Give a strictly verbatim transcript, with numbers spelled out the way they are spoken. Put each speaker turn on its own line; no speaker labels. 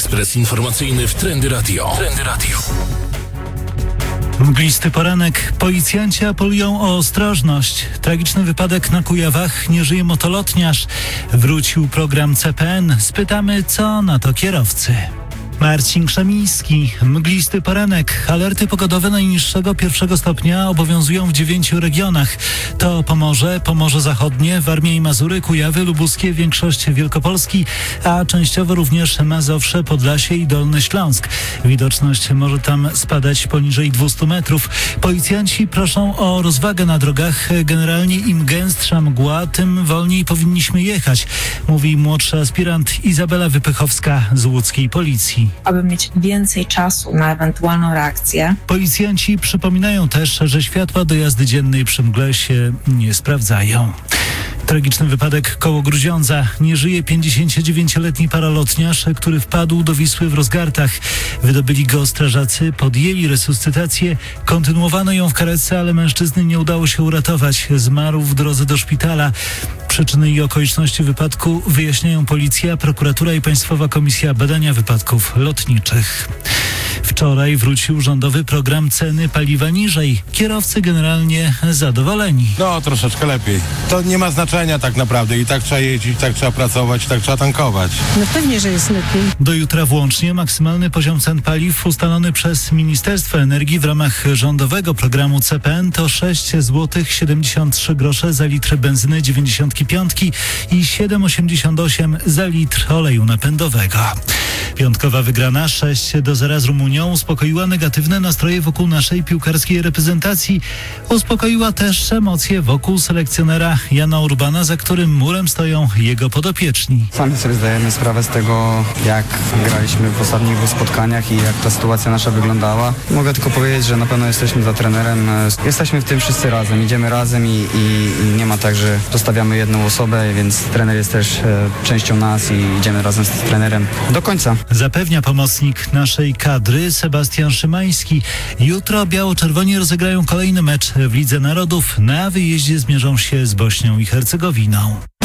Ekspres informacyjny w Trendy Radio. Trendy Radio.
Mglisty poranek. Policjanci apelują o ostrożność. Tragiczny wypadek na Kujawach. Nie żyje motolotniarz. Wrócił program C P N. Spytamy, co na to kierowcy. Marcin Krzemiński. Mglisty poranek. Alerty pogodowe najniższego pierwszego stopnia obowiązują w dziewięciu regionach. To Pomorze, Pomorze Zachodnie, Warmia i Mazury, Kujawy, Lubuskie, większość Wielkopolski, a częściowo również Mazowsze, Podlasie i Dolny Śląsk. Widoczność może tam spadać poniżej dwieście metrów. Policjanci proszą o rozwagę na drogach. Generalnie im gęstsza mgła, tym wolniej powinniśmy jechać, mówi młodszy aspirant Izabela Wypychowska z łódzkiej policji.
Aby mieć więcej czasu na ewentualną reakcję.
Policjanci przypominają też, że światła do jazdy dziennej przy mgle się nie sprawdzają. Tragiczny wypadek koło Grudziądza. Nie żyje pięćdziesięciodziewięcioletni paralotniarz, który wpadł do Wisły w Rozgartach. Wydobyli go strażacy, podjęli resuscytację. Kontynuowano ją w karetce, ale mężczyzny nie udało się uratować. Zmarł w drodze do szpitala. Przyczyny i okoliczności wypadku wyjaśniają policja, prokuratura i Państwowa Komisja Badania Wypadków Lotniczych. Wczoraj wrócił rządowy program Ceny paliwa niżej. Kierowcy generalnie zadowoleni.
No, troszeczkę lepiej. To nie ma znaczenia tak naprawdę. I tak trzeba jeździć, tak trzeba pracować, tak trzeba tankować.
No pewnie, że jest lepiej.
Do jutra włącznie maksymalny poziom cen paliw ustalony przez Ministerstwo Energii w ramach rządowego programu C P N to sześć złotych siedemdziesiąt trzy grosze za litr benzyny dziewięćdziesiąt pięć i siedem osiemdziesiąt osiem za litr oleju napędowego. Piątkowa wygrana sześć do zera z Rumunią uspokoiła negatywne nastroje wokół naszej piłkarskiej reprezentacji. Uspokoiła też emocje wokół selekcjonera Jana Urbana, za którym murem stoją jego podopieczni.
Sami sobie zdajemy sprawę z tego, jak graliśmy w ostatnich dwóch spotkaniach i jak ta sytuacja nasza wyglądała. Mogę tylko powiedzieć, że na pewno jesteśmy za trenerem. Jesteśmy w tym wszyscy razem, idziemy razem i, i, i nie ma tak, że zostawiamy jedną osobę, więc trener jest też e, częścią nas i idziemy razem z trenerem do końca.
Zapewnia pomocnik naszej kadry Sebastian Szymański. Jutro biało-czerwoni rozegrają kolejny mecz w Lidze Narodów. Na wyjeździe zmierzą się z Bośnią i Hercegowiną.